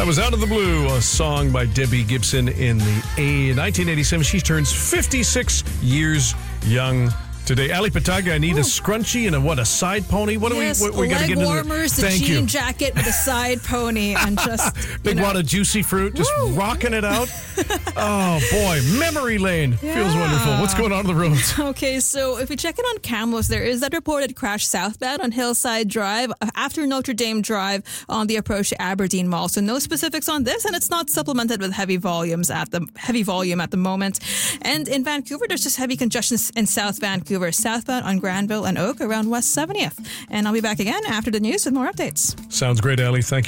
That was Out of the Blue, a song by Debbie Gibson in the 1987. She turns 56 years young today. Ali Pataga, I need a scrunchie and a side pony. What yes, do we got to get into? Warmers, the jean jacket with a side pony, and just big wad of juicy fruit, just rocking it out. Oh boy, memory lane feels wonderful. What's going on the roads? Okay, so if you check it on Camels, there is that reported crash southbound on Hillside Drive after Notre Dame Drive on the approach to Aberdeen Mall. So no specifics on this, and it's not supplemented with heavy volume at the moment. And in Vancouver, there's just heavy congestion in South Vancouver, southbound on Granville and Oak around West 70th. And I'll be back again after the news with more updates. Sounds great, Ali. Thank you.